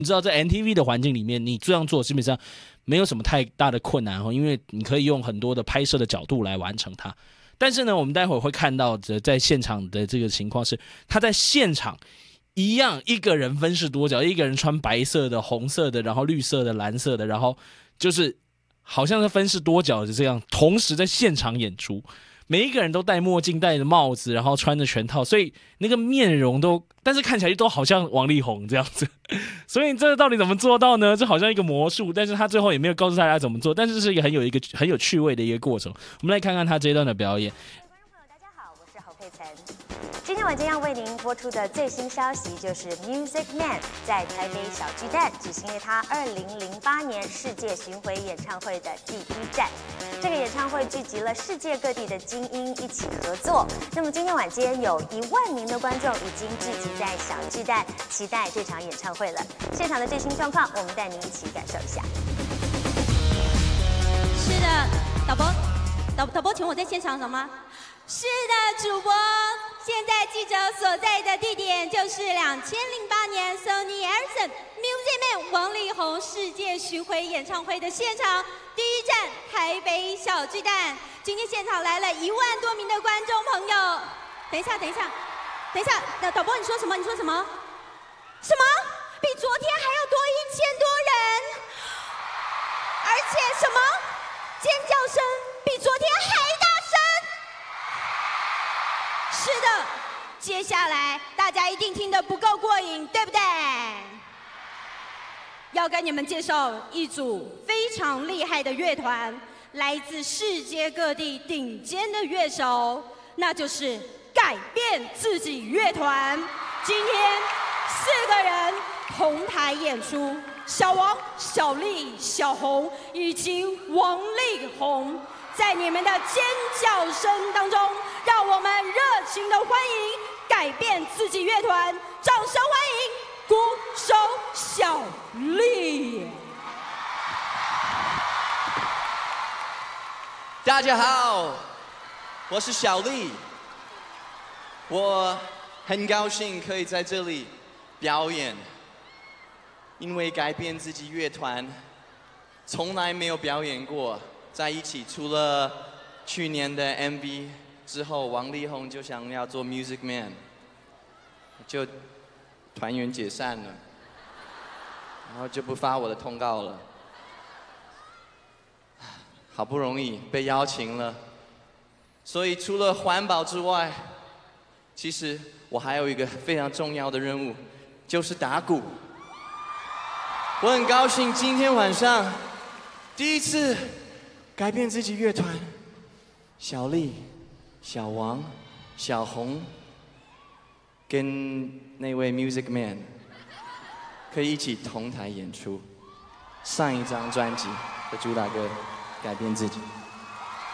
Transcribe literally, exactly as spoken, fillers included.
你知道在 M T V 的环境里面，你这样做基本上没有什么太大的困难哦，因为你可以用很多的拍摄的角度来完成它。但是呢，我们待会儿会看到的在现场的这个情况是，他在现场一样一个人分饰多角，一个人穿白色的、红色的，然后绿色的、蓝色的，然后就是好像是分饰多角的这样，同时在现场演出。每一个人都戴墨镜、戴着帽子，然后穿着全套，所以那个面容都，但是看起来都好像王力宏这样子。所以这个到底怎么做到呢？这好像一个魔术，但是他最后也没有告诉大家怎么做，但是这是一个很有一个很有趣味的一个过程。我们来看看他这一段的表演。 观众朋友，大家好，我是侯佩岑。今天晚间要为您播出的最新消息就是 Music Man 在台北小巨蛋举行了他二零零八年世界巡回演唱会的第一站。这个演唱会聚集了世界各地的精英一起合作。那么今天晚间有一万名的观众已经聚集在小巨蛋，期待这场演唱会了。现场的最新状况，我们带您一起感受一下。 是的，导播，导导播，请我在现场好吗？是的，主播。现在记者所在的地点就是两千零八年 Sony Ericsson Music Man 王力宏世界巡回演唱会的现场，第一站台北小巨蛋。今天现场来了一万多名的观众朋友。等一下，等一下，等一下，导播你说什么？你说什么？什么？比昨天还要多一千多人？而且什么？尖叫声比昨天还大声？是的，接下来大家一定听得不够过瘾，对不对？要跟你们介绍一组非常厉害的乐团，来自世界各地顶尖的乐手，那就是改变自己乐团。今天四个人同台演出，小王、小丽、小红以及王力宏。在你们的尖叫声当中，让我们热情的欢迎改变自己乐团，掌声欢迎鼓手小丽。 大家好，我是小丽，我很高兴可以在这里表演，因为改变自己乐团从来没有表演过。在一起，除了去年的 M V 之后，王力宏就想要做 Music Man， 就团员解散了，然后就不发我的通告了。好不容易被邀请了，所以除了环保之外，其实我还有一个非常重要的任务，就是打鼓。我很高兴今天晚上第一次改变自己乐团，小丽、小王、小红跟那位 Music Man 可以一起同台演出上一张专辑的主打歌《改变自己》。